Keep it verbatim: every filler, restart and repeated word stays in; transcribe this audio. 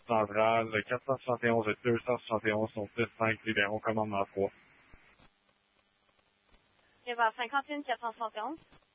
centrale, le quatre cent soixante et onze et deux cent soixante et onze sont plus cinq libéraux commandement trois. Et vers cinquante et un quatre cent soixante et onze.